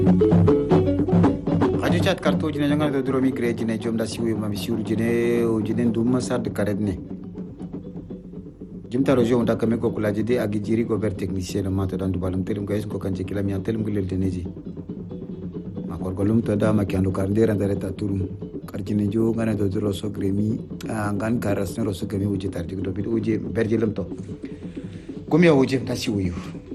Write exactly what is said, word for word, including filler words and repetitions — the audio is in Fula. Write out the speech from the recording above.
radio chat karto jine jangal do dromi kre jine jom da siwi ma bisiru jine o jine dum sad karedne jimta rojo onda kame ko kula jide agi jiri go ber technicien ma to dan dubalum terim guys ko kan jekila mi antelum gilel teneji ma ko golum to da ma kyandu kardera ndare ta turum karjine jo ngana do dro so gremi ngan karas no so gremi uje tarji do bit uje berjelum to gumya uje ta siwi